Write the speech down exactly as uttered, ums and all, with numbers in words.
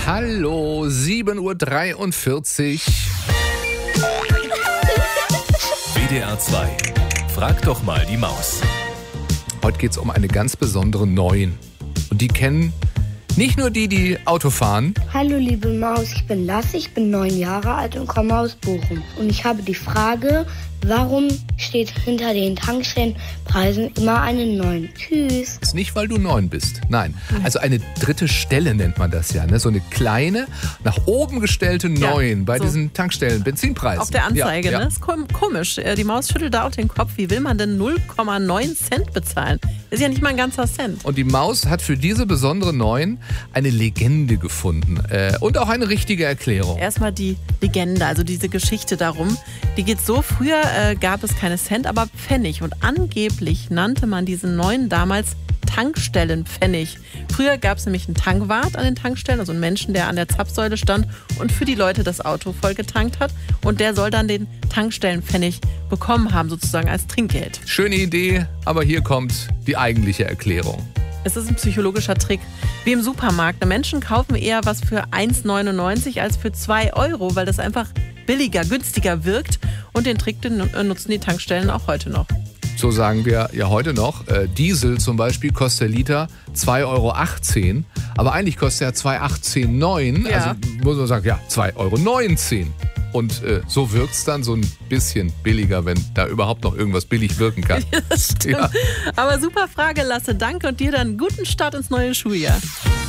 Hallo, sieben Uhr dreiundvierzig. W D R zwei. Frag doch mal die Maus. Heute geht es um eine ganz besondere Neun. Und die kennen nicht nur die, die Auto fahren. Hallo liebe Maus, ich bin Lasse, ich bin neun Jahre alt und komme aus Bochum. Und ich habe die Frage, warum steht hinter den Tankstellenpreisen immer eine neun? Tschüss. Das ist nicht, weil du neun bist. Nein, also eine dritte Stelle nennt man das ja. Ne? So eine kleine, nach oben gestellte neun bei so diesen Tankstellen, Benzinpreisen. Auf der Anzeige, ja, ne? ja. Ist kom- komisch. Die Maus schüttelt da auch den Kopf. Wie will man denn null Komma neun Cent bezahlen? Ist ja nicht mal ein ganzer Cent. Und die Maus hat für diese besondere neun eine Legende gefunden. Äh, und auch eine richtige Erklärung. Erstmal die Legende, also diese Geschichte darum. Die geht so, früher äh, gab es keine Cent, aber Pfennig. Und angeblich nannte man diesen neuen damals Tankstellenpfennig. Früher gab es nämlich einen Tankwart an den Tankstellen, also einen Menschen, der an der Zapfsäule stand und für die Leute das Auto voll getankt hat. Und der soll dann den Tankstellenpfennig bekommen haben, sozusagen als Trinkgeld. Schöne Idee, aber hier kommt die eigentliche Erklärung. Es ist ein psychologischer Trick. Wie im Supermarkt. Menschen kaufen eher was für eins neunundneunzig als für zwei Euro, weil das einfach billiger, günstiger wirkt. Und den Trick den nutzen die Tankstellen auch heute noch. So sagen wir ja heute noch. Äh, Diesel zum Beispiel kostet der Liter zwei Euro achtzehn. Aber eigentlich kostet er zwei Euro achtzehn neun. Ja. Also muss man sagen, ja, zwei Euro neunzehn. Und äh, so wirkt es dann so ein bisschen billiger, wenn da überhaupt noch irgendwas billig wirken kann. Das stimmt. Ja. Aber super Frage, Lasse. Danke und dir dann einen guten Start ins neue Schuljahr.